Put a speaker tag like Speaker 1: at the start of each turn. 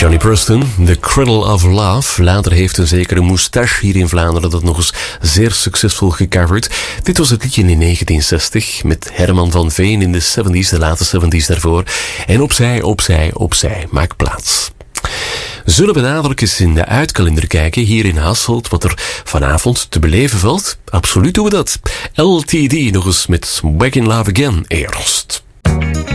Speaker 1: Johnny Preston, The Cradle of Love. Later heeft een zekere Moustache hier in Vlaanderen dat nog eens zeer succesvol gecoverd. Dit was het liedje in 1960 met Herman van Veen in de 70s, de late 70s daarvoor. En opzij, opzij, opzij, maak plaats. Zullen we dadelijk eens in de uitkalender kijken hier in Hasselt wat er vanavond te beleven valt? Absoluut doen we dat. LTD nog eens met Back in Love Again eerst.